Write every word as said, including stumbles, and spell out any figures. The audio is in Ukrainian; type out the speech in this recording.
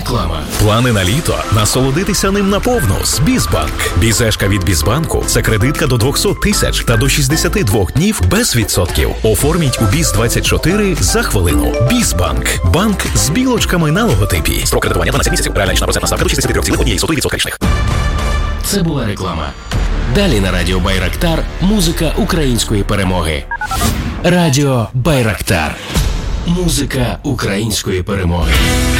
Реклама. Плани на літо? Насолодитися ним наповну з Бізбанк. Бізешка від Бізбанку – це кредитка до двісті тисяч та до шістдесят два днів без відсотків. Оформіть у Біз двадцять чотири за хвилину. Бізбанк. Банк з білочками на логотипі. Строк кредитування дванадцять місяців. Реальна річна процентна ставка до шістдесят три цілих одна сотих відсотка річних. Це була реклама. Далі на радіо Байрактар музика української перемоги. Радіо Байрактар. Музика української перемоги.